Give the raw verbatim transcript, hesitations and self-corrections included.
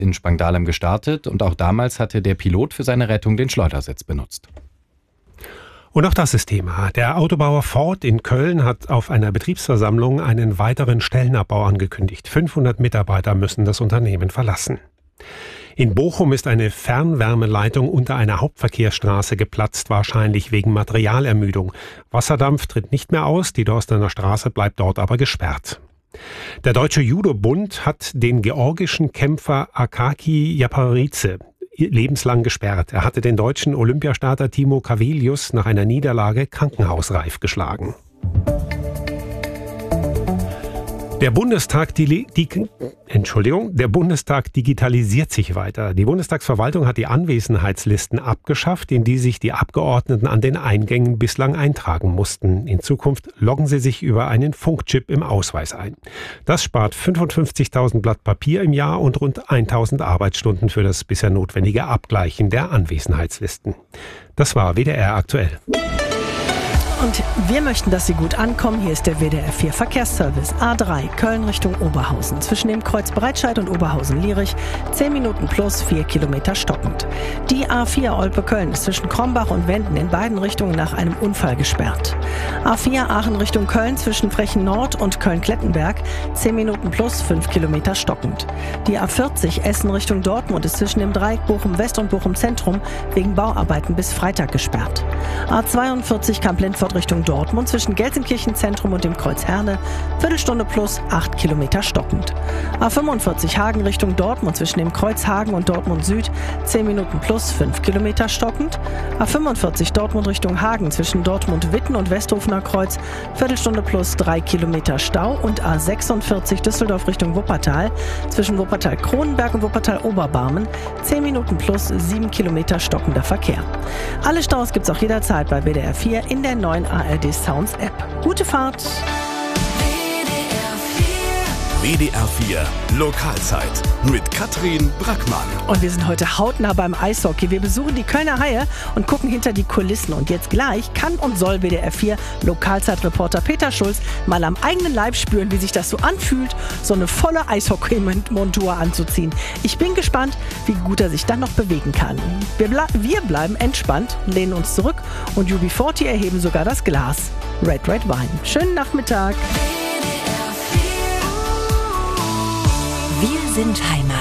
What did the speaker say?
in Spangdahlem gestartet und auch damals hatte der Pilot für seine Rettung den Schleudersitz benutzt. Und auch das ist Thema. Der Autobauer Ford in Köln hat auf einer Betriebsversammlung einen weiteren Stellenabbau angekündigt. fünfhundert Mitarbeiter müssen das Unternehmen verlassen. In Bochum ist eine Fernwärmeleitung unter einer Hauptverkehrsstraße geplatzt, wahrscheinlich wegen Materialermüdung. Wasserdampf tritt nicht mehr aus, die Dorstener Straße bleibt dort aber gesperrt. Der Deutsche Judo-Bund hat den georgischen Kämpfer Akaki Yaparidze lebenslang gesperrt. Er hatte den deutschen Olympiastarter Timo Kavelius nach einer Niederlage krankenhausreif geschlagen. Der Bundestag, die, die, Entschuldigung, der Bundestag digitalisiert sich weiter. Die Bundestagsverwaltung hat die Anwesenheitslisten abgeschafft, in die sich die Abgeordneten an den Eingängen bislang eintragen mussten. In Zukunft loggen sie sich über einen Funkchip im Ausweis ein. Das spart fünfundfünfzigtausend Blatt Papier im Jahr und rund tausend Arbeitsstunden für das bisher notwendige Abgleichen der Anwesenheitslisten. Das war W D R aktuell. Und wir möchten, dass Sie gut ankommen. Hier ist der W D R vier Verkehrsservice. A drei, Köln Richtung Oberhausen. Zwischen dem Kreuz Breitscheid und Oberhausen-Lierich. zehn Minuten plus, vier Kilometer stockend. Die A vier Olpe-Köln ist zwischen Krombach und Wenden in beiden Richtungen nach einem Unfall gesperrt. A vier Aachen Richtung Köln zwischen Frechen Nord und Köln-Klettenberg. zehn Minuten plus, fünf Kilometer stockend. Die A vierzig Essen Richtung Dortmund ist zwischen dem Dreieck Bochum-West und Bochum-Zentrum wegen Bauarbeiten bis Freitag gesperrt. A zweiundvierzig Kamp-Lindfort Richtung Dortmund zwischen Gelsenkirchen-Zentrum und dem Kreuz Herne, Viertelstunde plus, acht Kilometer stockend. A fünfundvierzig Hagen Richtung Dortmund zwischen dem Kreuz Hagen und Dortmund Süd, zehn Minuten plus, fünf Kilometer stockend. A fünfundvierzig Dortmund Richtung Hagen zwischen Dortmund Witten und Westhofener Kreuz, Viertelstunde plus, drei Kilometer Stau. Und A sechsundvierzig Düsseldorf Richtung Wuppertal zwischen Wuppertal-Kronenberg und Wuppertal-Oberbarmen, zehn Minuten plus, sieben Kilometer stockender Verkehr. Alle Staus gibt's auch jederzeit bei W D R vier in der neuen A R D Sounds App. Gute Fahrt! W D R vier Lokalzeit mit Katrin Brackmann. Und wir sind heute hautnah beim Eishockey. Wir besuchen die Kölner Haie und gucken hinter die Kulissen. Und jetzt gleich kann und soll W D R vier Lokalzeitreporter Peter Schulz mal am eigenen Leib spüren, wie sich das so anfühlt, so eine volle Eishockey-Montur anzuziehen. Ich bin gespannt, wie gut er sich dann noch bewegen kann. Wir, ble- wir bleiben entspannt, lehnen uns zurück und U B vierzig erheben sogar das Glas. Red Red Wine. Schönen Nachmittag. Wir sind Heimat.